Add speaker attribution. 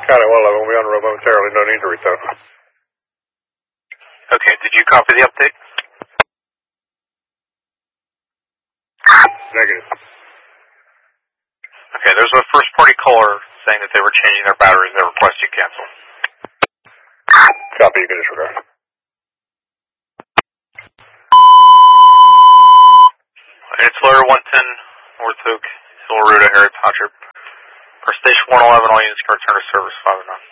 Speaker 1: County 111 will be on the road momentarily. No need to return.
Speaker 2: Okay, did you copy the update?
Speaker 1: Negative.
Speaker 2: Okay, there's a first party caller saying that they were changing their batteries. They request you cancel.
Speaker 1: Copy, you can disregard.
Speaker 2: It's Florida 110, North Oak, Hill Road, Harry Township. For station 111, all units can return to service 509.